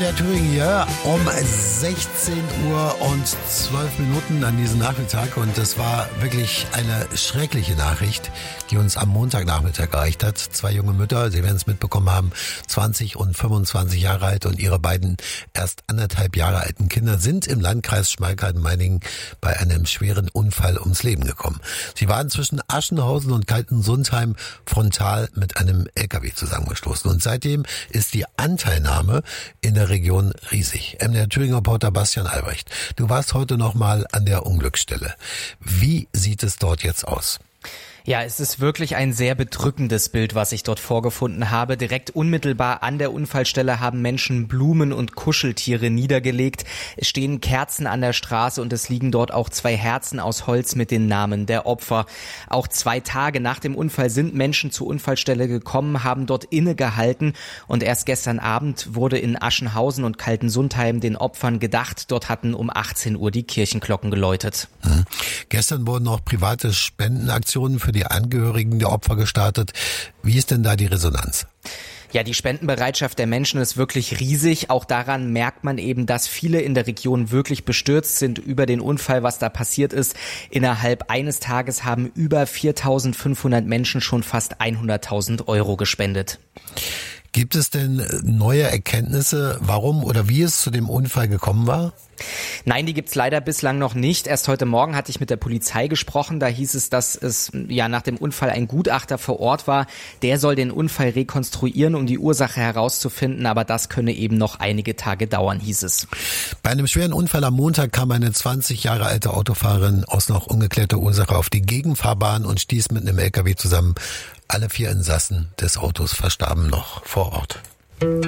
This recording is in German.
MDR Thüringen hier um 16 Uhr und 12 Minuten an diesem Nachmittag. Und das war wirklich eine schreckliche Nachricht, die uns am Montagnachmittag erreicht hat. 2 junge Mütter, Sie werden es mitbekommen haben, 20 und 25 Jahre alt und ihre beiden erst 1,5 Jahre alten Kinder sind im Landkreis Schmalkalden-Meiningen bei einem schweren Unfall ums Leben gekommen. Sie waren zwischen Aschenhausen und Kaltensundheim frontal mit einem LKW zusammengestoßen. Und seitdem ist die Anteilnahme in der Region riesig. MDR Thüringen Reporter Bastian Albrecht, du warst heute noch mal an der Unglücksstelle. Wie sieht es dort jetzt aus? Ja, es ist wirklich ein sehr bedrückendes Bild, was ich dort vorgefunden habe. Direkt unmittelbar an der Unfallstelle haben Menschen Blumen und Kuscheltiere niedergelegt. Es stehen Kerzen an der Straße und es liegen dort auch 2 Herzen aus Holz mit den Namen der Opfer. Auch 2 Tage nach dem Unfall sind Menschen zur Unfallstelle gekommen, haben dort innegehalten und erst gestern Abend wurde in Aschenhausen und Kaltensundheim den Opfern gedacht. Dort hatten um 18 Uhr die Kirchenglocken geläutet. Gestern wurden auch private Spendenaktionen für die Angehörigen der Opfer gestartet. Wie ist denn da die Resonanz? Ja, die Spendenbereitschaft der Menschen ist wirklich riesig. Auch daran merkt man eben, dass viele in der Region wirklich bestürzt sind über den Unfall, was da passiert ist. Innerhalb eines Tages haben über 4.500 Menschen schon fast 100.000 Euro gespendet. Gibt es denn neue Erkenntnisse, warum oder wie es zu dem Unfall gekommen war? Nein, die gibt's leider bislang noch nicht. Erst heute Morgen hatte ich mit der Polizei gesprochen. Da hieß es, dass es nach dem Unfall ein Gutachter vor Ort war. Der soll den Unfall rekonstruieren, um die Ursache herauszufinden. Aber das könne eben noch einige Tage dauern, hieß es. Bei einem schweren Unfall am Montag kam eine 20 Jahre alte Autofahrerin aus noch ungeklärter Ursache auf die Gegenfahrbahn und stieß mit einem LKW zusammen. Alle 4 Insassen des Autos verstarben noch vor Ort.